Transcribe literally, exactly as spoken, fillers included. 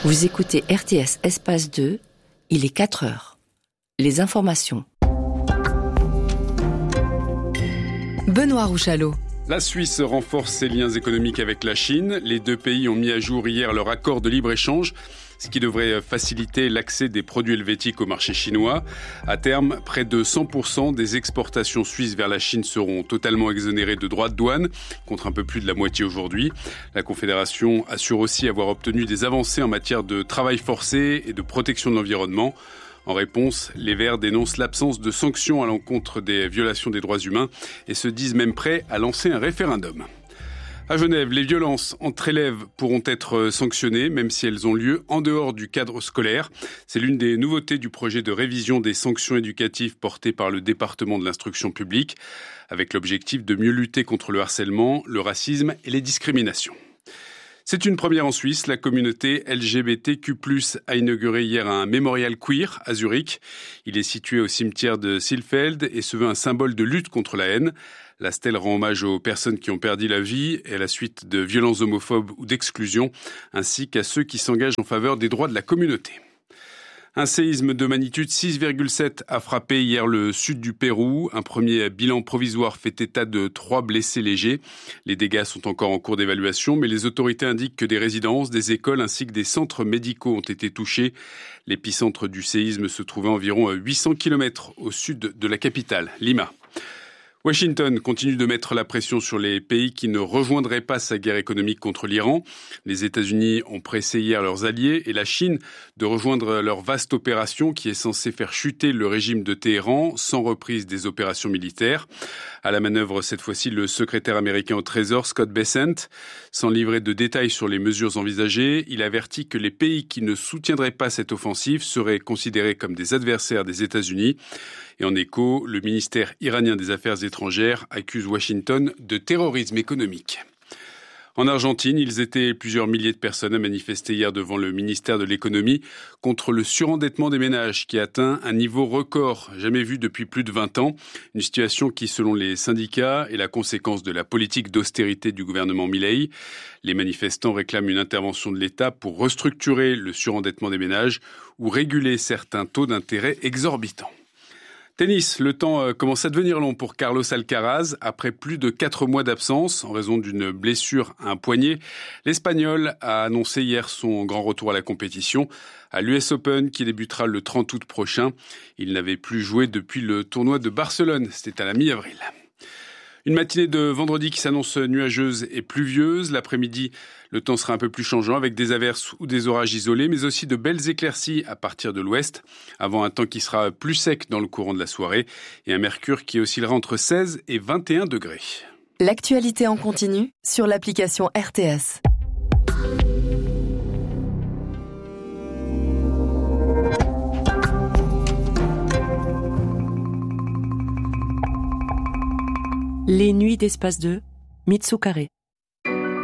Vous écoutez R T S Espace deux, il est quatre heures. Les informations. Benoît Rouchalot. La Suisse renforce ses liens économiques avec la Chine. Les deux pays ont mis à jour hier leur accord de libre-échange, ce qui devrait faciliter l'accès des produits helvétiques au marché chinois. À terme, près de cent pour cent des exportations suisses vers la Chine seront totalement exonérées de droits de douane, contre un peu plus de la moitié aujourd'hui. La Confédération assure aussi avoir obtenu des avancées en matière de travail forcé et de protection de l'environnement. En réponse, les Verts dénoncent l'absence de sanctions à l'encontre des violations des droits humains et se disent même prêts à lancer un référendum. À Genève, les violences entre élèves pourront être sanctionnées, même si elles ont lieu en dehors du cadre scolaire. C'est l'une des nouveautés du projet de révision des sanctions éducatives porté par le département de l'instruction publique, avec l'objectif de mieux lutter contre le harcèlement, le racisme et les discriminations. C'est une première en Suisse. La communauté L G B T Q plus, a inauguré hier un mémorial queer à Zurich. Il est situé au cimetière de Silfeld et se veut un symbole de lutte contre la haine. La stèle rend hommage aux personnes qui ont perdu la vie et à la suite de violences homophobes ou d'exclusion, ainsi qu'à ceux qui s'engagent en faveur des droits de la communauté. Un séisme de magnitude six virgule sept a frappé hier le sud du Pérou. Un premier bilan provisoire fait état de trois blessés légers. Les dégâts sont encore en cours d'évaluation, mais les autorités indiquent que des résidences, des écoles ainsi que des centres médicaux ont été touchés. L'épicentre du séisme se trouvait à environ huit cents kilomètres au sud de la capitale, Lima. Washington continue de mettre la pression sur les pays qui ne rejoindraient pas sa guerre économique contre l'Iran. Les États-Unis ont pressé hier leurs alliés et la Chine de rejoindre leur vaste opération qui est censée faire chuter le régime de Téhéran sans reprise des opérations militaires. À la manœuvre, cette fois-ci, le secrétaire américain au Trésor, Scott Bessent. Sans livrer de détails sur les mesures envisagées, il avertit que les pays qui ne soutiendraient pas cette offensive seraient considérés comme des adversaires des États-Unis. Et en écho, le ministère iranien des Affaires étrangères accuse Washington de terrorisme économique. En Argentine, ils étaient plusieurs milliers de personnes à manifester hier devant le ministère de l'économie contre le surendettement des ménages qui atteint un niveau record jamais vu depuis plus de vingt ans. Une situation qui, selon les syndicats, est la conséquence de la politique d'austérité du gouvernement Milei. Les manifestants réclament une intervention de l'État pour restructurer le surendettement des ménages ou réguler certains taux d'intérêt exorbitants. Tennis, le temps commence à devenir long pour Carlos Alcaraz. Après plus de quatre mois d'absence, en raison d'une blessure à un poignet, l'Espagnol a annoncé hier son grand retour à la compétition à l'U S Open qui débutera le trente août prochain. Il n'avait plus joué depuis le tournoi de Barcelone, c'était à la mi-avril. Une matinée de vendredi qui s'annonce nuageuse et pluvieuse. L'après-midi, le temps sera un peu plus changeant avec des averses ou des orages isolés, mais aussi de belles éclaircies à partir de l'ouest, avant un temps qui sera plus sec dans le courant de la soirée et un mercure qui oscillera entre seize et vingt et un degrés. L'actualité en continu sur l'application R T S. Les nuits d'Espace deux, Mitsu Carré.